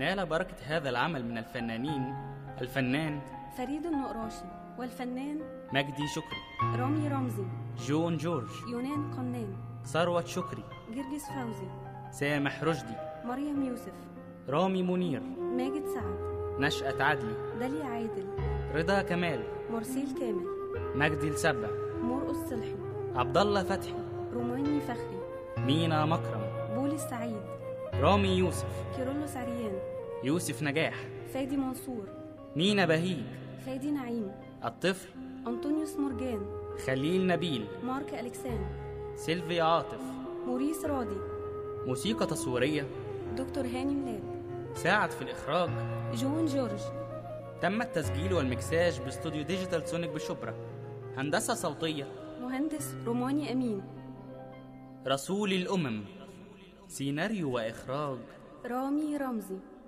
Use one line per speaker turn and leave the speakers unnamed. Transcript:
نال بركة هذا العمل من الفنانين الفنان
فريد النقراشي، والفنان
مجدي شكري،
رامي رمزي،
جون جورج،
يونان قنان،
ثروت شكري،
جرجس فوزي،
سامح رشدي،
مريم يوسف،
رامي منير،
ماجد سعد،
نشأة عدلي،
داليا عادل،
رضا كمال،
مرسيل كامل،
مجدي السبع،
مرقص صلحي،
عبد الله فتحي،
روماني فخري،
مينا مكرم،
بولس سعيد،
رامي يوسف،
كيرلس عريان،
يوسف نجاح،
فادي منصور،
مينا بهيج،
فادي نعيم،
الطفل،
أنطونيوس مرجان،
خليل نبيل،
مارك ألكسان،
سيلفيا عاطف،
موريس راضي،
موسيقى تصويرية
دكتور هاني ميلاد،
ساعد في الإخراج
جون جورج.
تم التسجيل والمكساج باستوديو ديجيتال سونيك بشبرا. هندسة صوتية
مهندس روماني أمين.
رسول الأمم. سيناريو وإخراج
رامي رمزي.